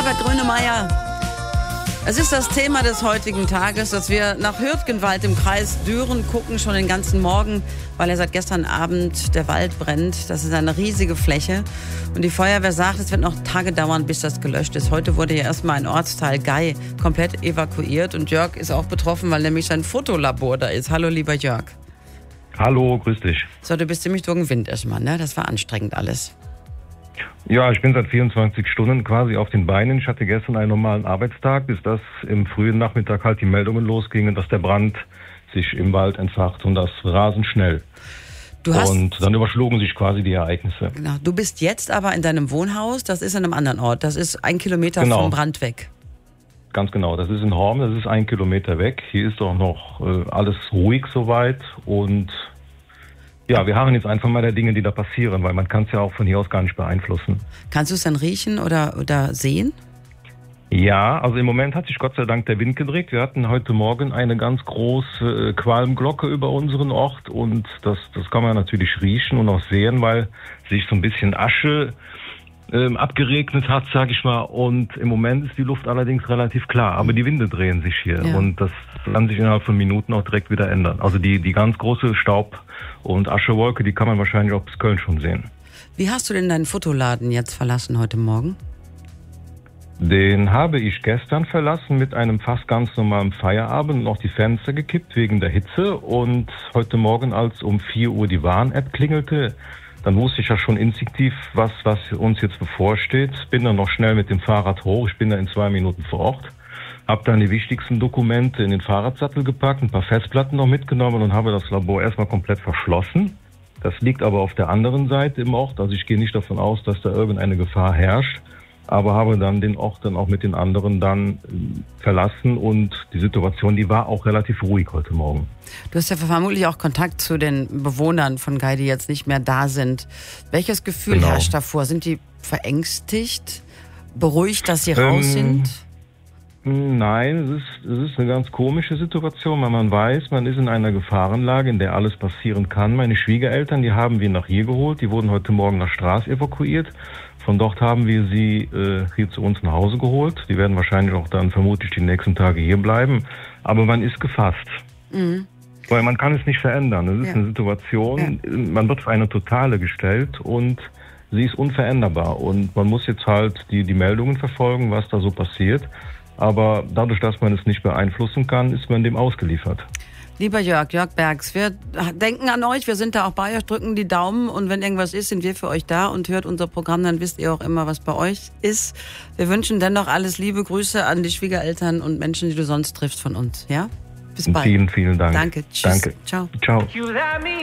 Herbert Grönemeyer. Es ist das Thema des heutigen Tages, dass wir nach Hürtgenwald im Kreis Düren gucken, schon den ganzen Morgen, weil ja seit gestern Abend der Wald brennt. Das ist eine riesige Fläche. Und die Feuerwehr sagt, es wird noch Tage dauern, bis das gelöscht ist. Heute wurde ja erstmal ein Ortsteil Gei komplett evakuiert. Und Jörg ist auch betroffen, weil nämlich sein Fotolabor da ist. Hallo, lieber Jörg. Hallo, grüß dich. So, du bist ziemlich durch den Wind erstmal, ne? Das war anstrengend alles. Ja, ich bin seit 24 Stunden quasi auf den Beinen. Ich hatte gestern einen normalen Arbeitstag, bis das im frühen Nachmittag halt die Meldungen losgingen, dass der Brand sich im Wald entfacht und das rasend schnell. Und dann überschlugen sich quasi die Ereignisse. Genau. Du bist jetzt aber in deinem Wohnhaus, das ist an einem anderen Ort, das ist 1 Kilometer vom Brand weg. Ganz genau, das ist in Horm, das ist 1 Kilometer weg. Hier ist auch noch alles ruhig soweit und ja, wir harren jetzt einfach mal der Dinge, die da passieren, weil man kann es ja auch von hier aus gar nicht beeinflussen. Kannst du es dann riechen oder sehen? Ja, also im Moment hat sich Gott sei Dank der Wind gedreht. Wir hatten heute Morgen eine ganz große Qualmglocke über unseren Ort und das kann man natürlich riechen und auch sehen, weil sich so ein bisschen Asche abgeregnet hat, sag ich mal. Und im Moment ist die Luft allerdings relativ klar. Aber die Winde drehen sich hier und das kann sich innerhalb von Minuten auch direkt wieder ändern. Also die ganz große Staub- und Aschewolke, die kann man wahrscheinlich auch bis Köln schon sehen. Wie hast du denn deinen Fotoladen jetzt verlassen heute Morgen? Den habe ich gestern verlassen mit einem fast ganz normalen Feierabend und auch die Fenster gekippt wegen der Hitze. Und heute Morgen, als um 4 Uhr die Warn-App klingelte, dann wusste ich ja schon instinktiv, was uns jetzt bevorsteht. Bin dann noch schnell mit dem Fahrrad hoch. Ich bin da in 2 Minuten vor Ort. Habe dann die wichtigsten Dokumente in den Fahrradsattel gepackt, ein paar Festplatten noch mitgenommen und habe das Labor erstmal komplett verschlossen. Das liegt aber auf der anderen Seite im Ort. Also ich gehe nicht davon aus, dass da irgendeine Gefahr herrscht. Aber habe dann den Ort dann auch mit den anderen dann verlassen und die Situation, die war auch relativ ruhig heute Morgen. Du hast ja vermutlich auch Kontakt zu den Bewohnern von Gei, die jetzt nicht mehr da sind. Welches Gefühl herrscht davor? Sind die verängstigt? Beruhigt, dass sie raus sind? Nein, es ist eine ganz komische Situation, weil man weiß, man ist in einer Gefahrenlage, in der alles passieren kann. Meine Schwiegereltern, die haben wir nach hier geholt, die wurden heute Morgen nach Straß evakuiert. Von dort haben wir sie hier zu uns nach Hause geholt. Die werden wahrscheinlich auch dann vermutlich die nächsten Tage hier bleiben. Aber man ist gefasst. Mhm. Weil man kann es nicht verändern. Es ist eine Situation, man wird für eine Totale gestellt und sie ist unveränderbar. Und man muss jetzt halt die Meldungen verfolgen, was da so passiert. Aber dadurch, dass man es nicht beeinflussen kann, ist man dem ausgeliefert. Lieber Jörg Bergs, wir denken an euch, wir sind da auch bei euch, drücken die Daumen und wenn irgendwas ist, sind wir für euch da und hört unser Programm, dann wisst ihr auch immer, was bei euch ist. Wir wünschen dennoch alles liebe Grüße an die Schwiegereltern und Menschen, die du sonst triffst von uns. Ja? Bis bald. Vielen, vielen Dank. Danke. Tschüss. Danke. Ciao. Ciao.